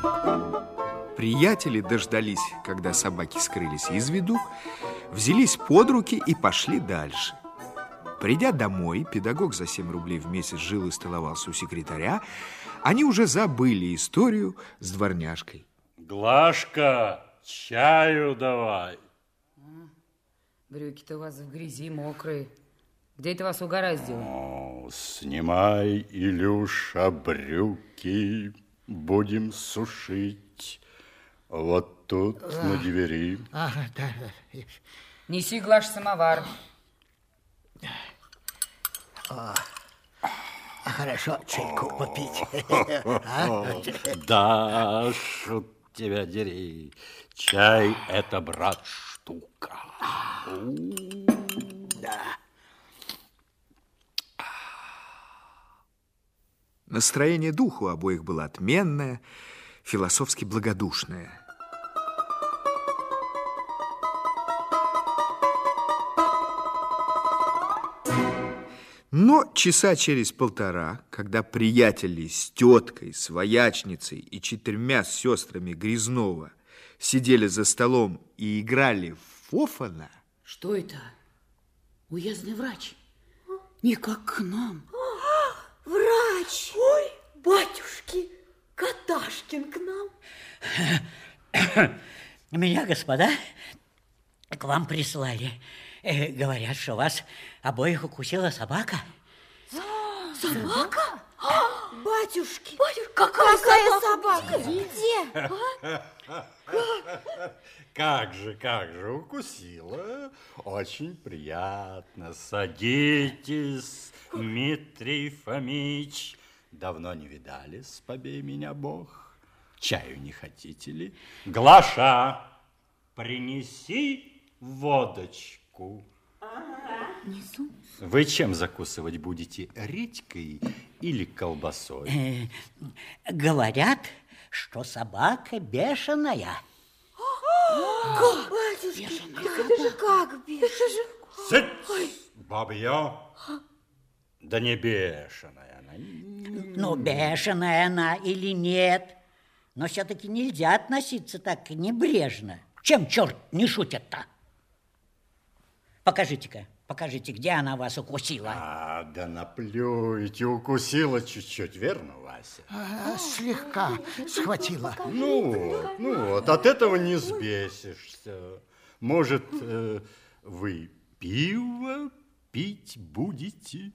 Приятели дождались, когда собаки скрылись из виду, взялись под руки и пошли дальше. Придя домой, педагог за 7 рублей в месяц жил и столовался у секретаря. Они уже забыли историю с дворняжкой. Глашка, чаю давай. Брюки-то у вас в грязи мокрые. Где это вас угораздило? Снимай, Илюша, брюки, будем сушить. Вот тут, на двери. Ага, да. Неси, Глаш, самовар. Хорошо, чайку попить. Да, шут тебя дери. Чай – это, брат, штука. Да. Настроение духа у обоих было отменное, философски благодушное. Но часа через 1,5, когда приятели с теткой, с воячницей и 4 сестрами Грязнова сидели за столом и играли в фофана... Что это? Уездный врач? Никак к нам. Врач! Ой, батюшки, Каташкин к нам. Меня, господа, к вам прислали. Говорят, что вас обоих укусила собака. Собака? Батюшки, какая собака? Где? Как же, укусила. Очень приятно. Садитесь, Дмитрий Фомич. Давно не видались, побей меня Бог. Чаю не хотите ли? Глаша, принеси водочку. Несу. Вы чем закусывать будете? Редькой или колбасой? Говорят, что собака бешеная. Как, батюшки? Это же как бешеная? Сыть, бабье. Да не бешеная она. Ну, бешеная она или нет, но все-таки нельзя относиться так небрежно. Чем черт не шутит-то? Покажите, где она вас укусила. Да наплюйте, укусила чуть-чуть, верно, Вася? Слегка схватила. Ну вот, от этого не сбесишься. Может, вы пиво пить будете?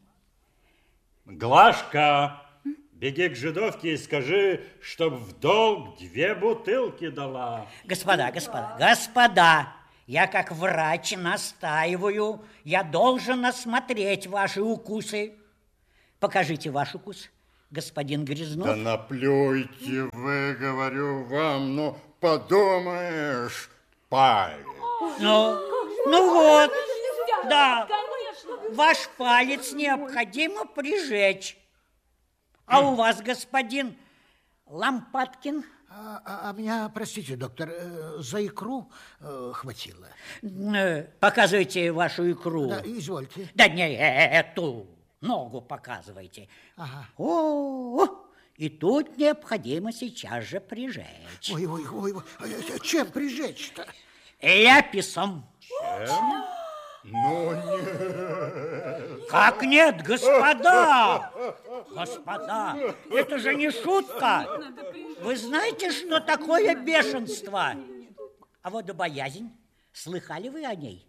Глашка, беги к жидовке и скажи, чтоб в долг 2 бутылки дала. Господа, я как врач настаиваю, я должен осмотреть ваши укусы. Покажите ваш укус, господин Грязнов. Да наплюйте вы, говорю вам, ну подумаешь, палец. Ну вот, да, ваш палец необходимо прижечь. А у вас, господин Лампадкин? А меня, простите, доктор, за икру хватило. Показывайте вашу икру. Да, извольте. Да не эту, ногу показывайте. Ага. О, и тут необходимо сейчас же прижечь. Ой, чем прижечь-то? Ляписом. Чем? Ну, нет. Как нет, господа? Господа, это же не шутка. Вы знаете, что такое бешенство? А водобоязнь, слыхали вы о ней?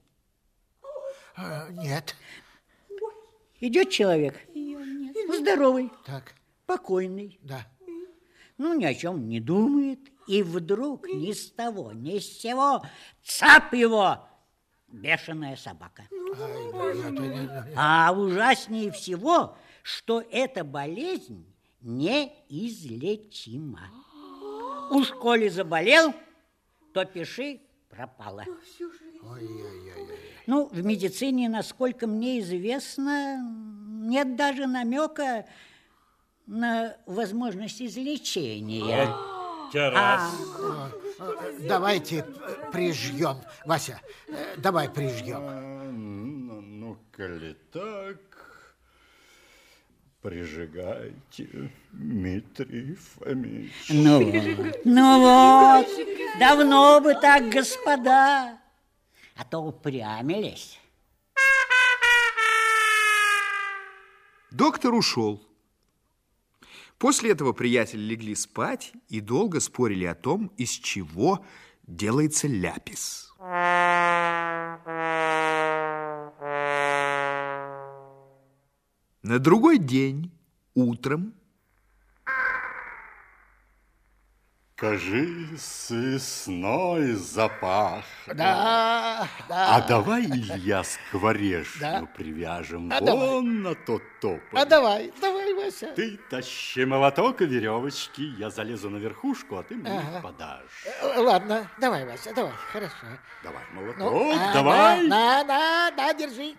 Нет. Идет человек, здоровый, Так. покойный, Да. ну, ни о чем не думает, и вдруг ни с того, ни с сего цап его, бешеная собака. А ужаснее всего, что эта болезнь неизлечима. Уж коли заболел, то пиши пропало. Ну, в медицине, насколько мне известно, нет даже намека на возможность излечения. Давайте прижьем. Вася, давай прижьем. Ну, коли так... Прижигайте, Дмитрий Фомич. Ну вот, давно бы так, господа, а то упрямились. Доктор ушел. После этого приятели легли спать и долго спорили о том, из чего делается ляпис. На другой день, утром, кажись, весной запах. Да. А давай, Илья, скворечню привяжем вон на тот тополь. Давай, Вася. Ты тащи молоток и веревочки, я залезу на верхушку, а ты мне их подашь. Ладно, давай, Вася, давай, хорошо. Давай молоток, давай. На, держи.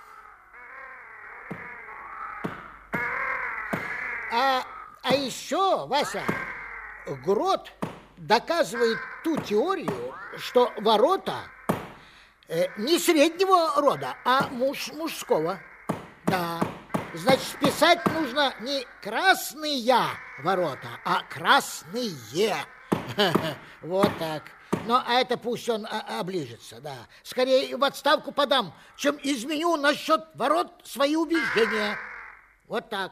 А еще, Вася, Грот доказывает ту теорию, что ворота не среднего рода, а мужского. Да, значит, писать нужно не красные ворота, а красные. Вот так. Ну, а это пусть он оближется, да. Скорее в отставку подам, чем изменю насчет ворот свои убеждения. Вот так.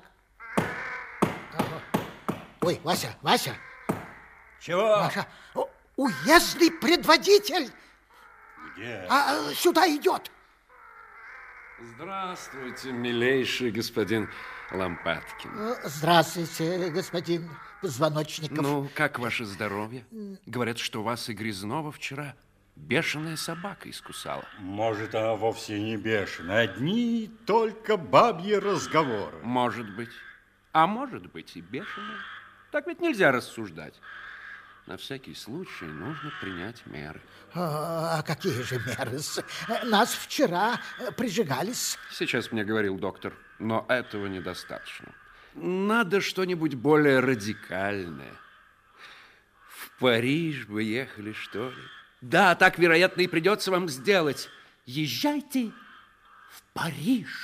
Ой, Вася. Чего? Вася, уездный предводитель. Где? Сюда идет. Здравствуйте, милейший господин Лампадкин. Здравствуйте, господин Позвоночников. Ну, как ваше здоровье? Говорят, что вас и Грязнова вчера бешеная собака искусала. Может, она вовсе не бешеная. Одни только бабьи разговоры. Может быть. А может быть и бешеная. Так ведь нельзя рассуждать. На всякий случай нужно принять меры. А какие же меры? Нас вчера прижигались. Сейчас мне говорил доктор, но этого недостаточно. Надо что-нибудь более радикальное. В Париж бы ехали, что ли? Да, так, вероятно, и придется вам сделать. Езжайте в Париж.